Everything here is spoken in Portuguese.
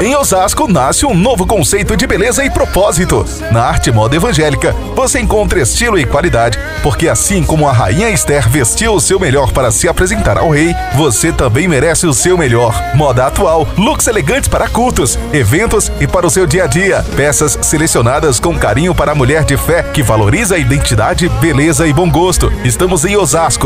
Em Osasco nasce um novo conceito de beleza e propósito. Na Arte Moda Evangélica, você encontra estilo e qualidade, porque assim como a rainha Esther vestiu o seu melhor para se apresentar ao rei, você também merece o seu melhor. Moda atual, looks elegantes para cultos, eventos e para o seu dia a dia. Peças selecionadas com carinho para a mulher de fé que valoriza a identidade, beleza e bom gosto. Estamos em Osasco.